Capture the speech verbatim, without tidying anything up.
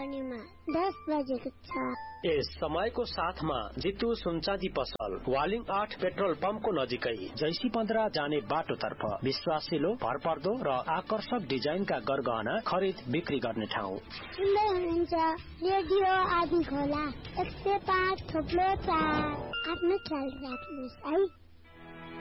पर्नेमा दस बजेको छ। यस समयको साथमा जितु सुनचाँदी पसल वालिङ आठ पेट्रोल पम्पको नजिकै जैसी पन्ध्र जाने बाटोतर्फ विश्वासिलो भरपर्दो र आकर्षक डिजाइनका गरगहना खरिद बिक्री गर्ने ठाउँ। सुन्दै हुनुहुन्छ रेडियो आदि खोला एक सय पाँच थोप्लो चार। आफ्नो ख्याल राख्नुहोस् है।